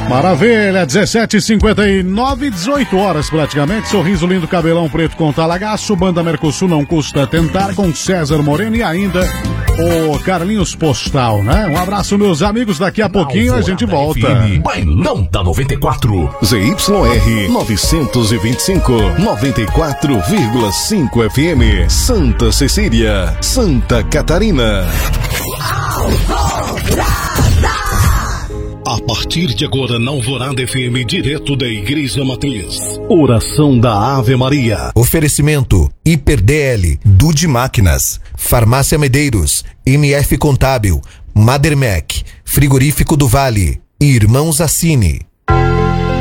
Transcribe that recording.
Maravilha, 17h59, 18 horas praticamente. Sorriso lindo, cabelão preto com talagaço. Banda Mercosul não custa tentar, com César Moreno e ainda o Carlinhos Postal, né? Um abraço, meus amigos. Daqui a pouquinho a gente volta. Bailão da 94. ZYR 925, 94,5 FM. Santa Cecília, Santa Catarina. A partir de agora, na Alvorada FM, direto da Igreja Matriz. Oração da Ave Maria. Oferecimento Hiper DL, Dude Máquinas, Farmácia Medeiros, MF Contábil, Madermec, Frigorífico do Vale e Irmãos Assini.